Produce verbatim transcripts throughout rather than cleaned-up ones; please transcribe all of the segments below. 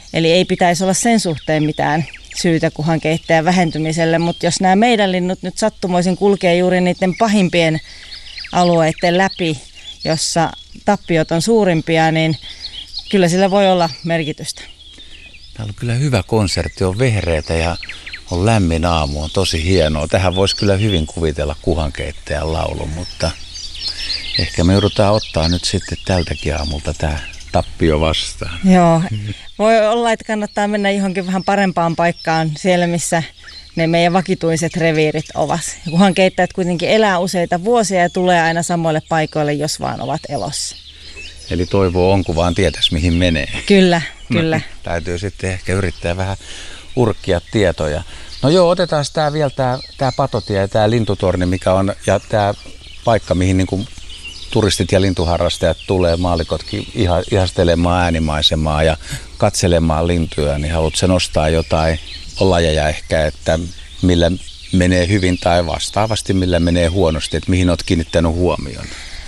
Eli ei pitäisi olla sen suhteen mitään syytä kuhankeittäjän vähentymiselle, mutta jos nämä meidän linnut nyt sattumoisin kulkee juuri niiden pahimpien alueiden läpi, jossa tappiot on suurimpia, niin kyllä sillä voi olla merkitystä. Täällä on kyllä hyvä konsertti, on vehreätä ja on lämmin aamu, on tosi hienoa. Tähän voisi kyllä hyvin kuvitella kuhankeittäjän laulu, mutta ehkä me joudutaan ottaa nyt sitten tältäkin aamulta tämä tappio vastaan. Joo, voi olla, että kannattaa mennä johonkin vähän parempaan paikkaan siellä, missä ne meidän vakituiset reviirit ovat. Kuhankeittäjät kuitenkin elää useita vuosia ja tulee aina samoille paikoille, jos vaan ovat elossa. Eli toivoa on, kun vaan tietäisi, mihin menee. Kyllä, kyllä. No, täytyy sitten ehkä yrittää vähän urkkia tietoja. No joo, otetaan tämä vielä tämä, tämä patotie ja tämä lintutorni, mikä on, ja tämä paikka, mihin niin kuin turistit ja lintuharrastajat tulee, maallikotkin iha, ihastelemaan äänimaisemaa ja katselemaan lintuja, niin haluatko nostaa jotain lajeja ehkä, että millä menee hyvin tai vastaavasti millä menee huonosti, että mihin olet kiinnittänyt huomioon?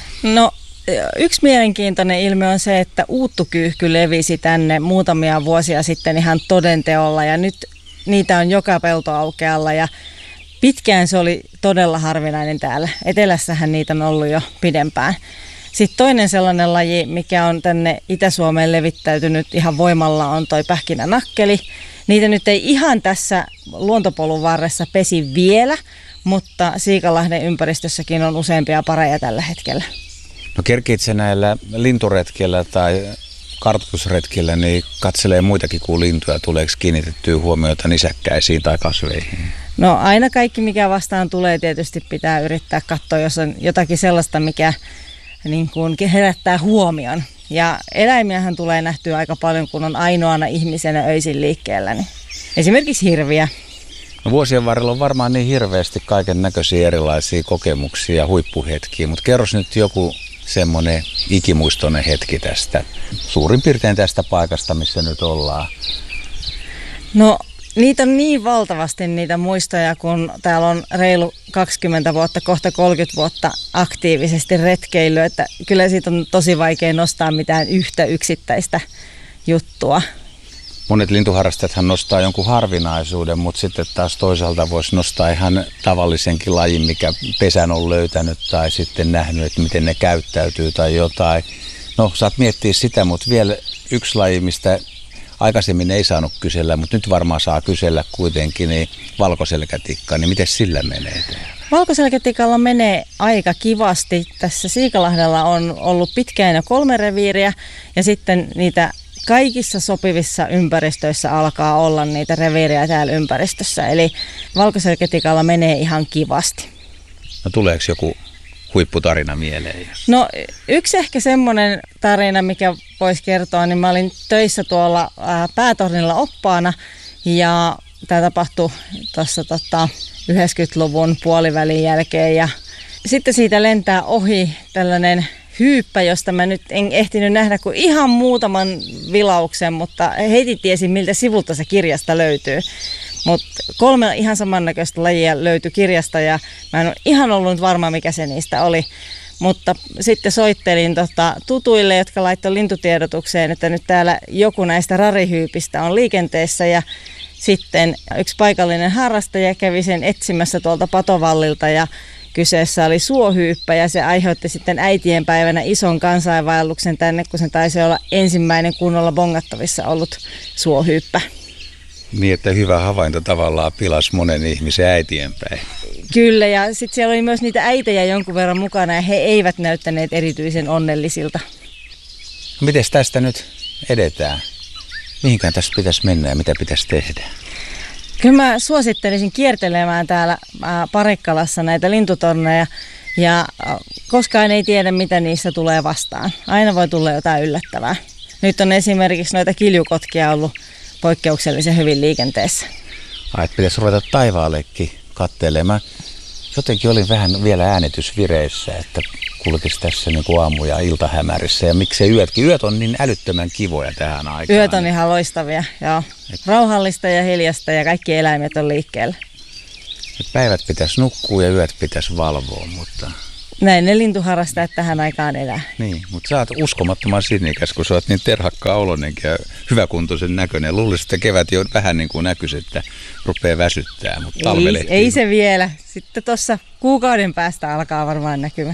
No yksi mielenkiintoinen ilmiö on se, että uuttukyyhky levisi tänne muutamia vuosia sitten ihan todenteolla ja nyt niitä on joka peltoaukealla ja pitkään se oli todella harvinainen täällä. Etelässähän niitä on ollut jo pidempään. Sitten toinen sellainen laji, mikä on tänne Itä-Suomeen levittäytynyt ihan voimalla, on toi pähkinänakkeli. Niitä nyt ei ihan tässä luontopolun varressa pesi vielä, mutta Siikalahden ympäristössäkin on useampia pareja tällä hetkellä. No kerkiit sä näillä linturetkellä tai kartoitusretkellä, niin katselee muitakin kuin lintuja. Tuleeko kiinnitettyä huomiota nisäkkäisiin tai kasveihin? No aina kaikki, mikä vastaan tulee, tietysti pitää yrittää katsoa, jos on jotakin sellaista, mikä niin kuin herättää huomion. Ja eläimiähän tulee nähtyä aika paljon, kun on ainoana ihmisenä öisin liikkeellä. Niin esimerkiksi hirviä. No vuosien varrella on varmaan niin hirveästi kaiken näköisiä erilaisia kokemuksia ja huippuhetkiä, mutta kerros nyt joku semmoinen ikimuistoinen hetki tästä, suurin piirtein tästä paikasta, missä nyt ollaan. No niitä on niin valtavasti niitä muistoja, kun täällä on reilu kaksikymmentä vuotta, kohta kolmekymmentä vuotta aktiivisesti retkeillyt, että kyllä siitä on tosi vaikea nostaa mitään yhtä yksittäistä juttua. Monet lintuharrastajathan nostaa jonkun harvinaisuuden, mutta sitten taas toisaalta voisi nostaa ihan tavallisenkin lajin, mikä pesän on löytänyt tai sitten nähnyt, että miten ne käyttäytyy tai jotain. No, saat miettiä sitä, mutta vielä yksi laji, mistä aikaisemmin ei saanut kysellä, mutta nyt varmaan saa kysellä kuitenkin, niin valkoselkätikka, niin miten sillä menee täällä? Valkoselkätikalla menee aika kivasti. Tässä Siikalahdella on ollut pitkään jo kolme reviiriä ja sitten niitä kaikissa sopivissa ympäristöissä alkaa olla niitä reviirejä täällä ympäristössä. Eli valkoselkätikalla menee ihan kivasti. No tuleeko joku huipputarina mieleen? No yksi ehkä semmoinen tarina, mikä voisi kertoa, niin mä olin töissä tuolla päätornilla oppaana ja tämä tapahtui tuossa tota, yhdeksänkymmentäluvun puolivälin jälkeen ja sitten siitä lentää ohi tällainen hyyppä, josta mä nyt en ehtinyt nähdä kuin ihan muutaman vilauksen, mutta heti tiesin, miltä sivulta se kirjasta löytyy. Mutta kolme ihan samannäköistä lajia löytyi kirjasta ja mä en ole ihan ollut varma, mikä se niistä oli. Mutta sitten soittelin tota tutuille, jotka laittoi lintutiedotukseen, että nyt täällä joku näistä rarihyypistä on liikenteessä ja sitten yksi paikallinen harrastaja kävi sen etsimässä tuolta patovallilta ja kyseessä oli suohyyppä ja se aiheutti sitten äitienpäivänä ison kansainvaelluksen tänne, kun se taisi olla ensimmäinen kunnolla bongattavissa ollut suohyyppä. Niin, että hyvä havainto tavallaan pilasi monen ihmisen äitienpäin. Kyllä, ja sitten siellä oli myös niitä äitejä jonkun verran mukana ja he eivät näyttäneet erityisen onnellisilta. Mites tästä nyt edetään? Mihinkään tässä pitäisi mennä ja mitä pitäisi tehdä? Kyllä mä suosittelisin kiertelemään täällä Parikkalassa näitä lintutorneja ja koskaan ei tiedä, mitä niissä tulee vastaan. Aina voi tulla jotain yllättävää. Nyt on esimerkiksi noita kiljukotkia ollut poikkeuksellisen hyvin liikenteessä. Ai, että pitäisi ruveta taivaallekin katselemaan. Jotenkin olin vähän vielä äänitysvireissä, että kulkisi tässä niin kuin aamu- ja iltahämärissä. Ja miksei yötkin. Yöt on niin älyttömän kivoja tähän aikaan. Yöt on ihan loistavia, joo. Rauhallista ja hiljasta ja kaikki eläimet on liikkeellä. Et päivät pitäisi nukkua ja yöt pitäisi valvoa, mutta näin ne lintuharrastajat tähän aikaan elää. Niin, mutta sä oot uskomattoman sinnikäs, kun sä oot niin terhakkaa olonenkin ja hyväkuntoisen näköinen. Luulisin, että kevät jo vähän niin kuin näkyisi, että rupeaa väsyttää, mutta talvelehtii. Ei, ei se vielä. Sitten tuossa kuukauden päästä alkaa varmaan näkymään.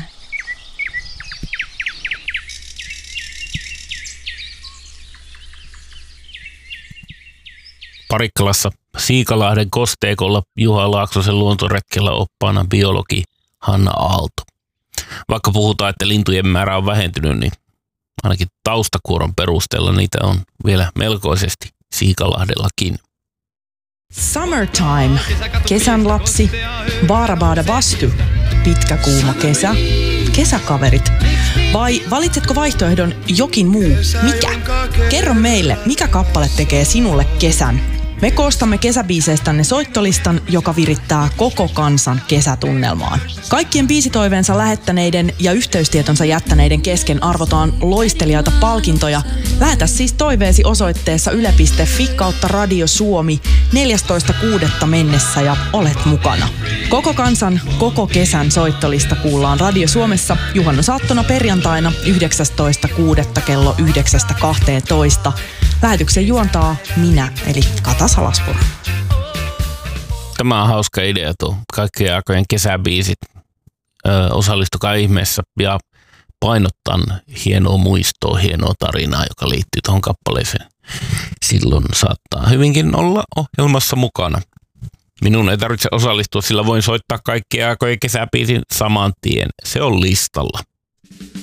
Parikkalassa Siikalähden kosteikolla Juha Laaksosen luontoretkellä oppaana biologi Hanna Aalto. Vaikka puhutaan, että lintujen määrä on vähentynyt, niin ainakin taustakuoron perusteella niitä on vielä melkoisesti Siikalahdellakin. Summertime, kesän lapsi, Baarabaada Bastu, pitkä kuuma kesä, kesäkaverit. Vai valitsetko vaihtoehdon jokin muu? Mikä? Kerro meille, mikä kappale tekee sinulle kesän. Me koostamme kesäbiiseistänne soittolistan, joka virittää koko kansan kesätunnelmaan. Kaikkien biisitoiveensa lähettäneiden ja yhteystietonsa jättäneiden kesken arvotaan loistelijoita palkintoja. Lähetä siis toiveesi osoitteessa yle piste fi kautta Radio Suomi neljästoista kuudetta mennessä ja olet mukana. Koko kansan, koko kesän soittolista kuullaan Radio Suomessa juhannusaattona perjantaina yhdeksästoista kuudetta kello yhdeksästä kahteentoista. Lähetyksen juontaa minä, eli Kata Salaspuro. Tämä on hauska idea tuo. Kaikkien aikojen kesäbiisit. Ö, osallistukaa ihmeessä ja painottan hienoa muistoa, hienoa tarinaa, joka liittyy tuohon kappaleeseen. Silloin saattaa hyvinkin olla ohjelmassa mukana. Minun ei tarvitse osallistua, sillä voin soittaa kaikkien aikojen kesäbiisin saman tien. Se on listalla.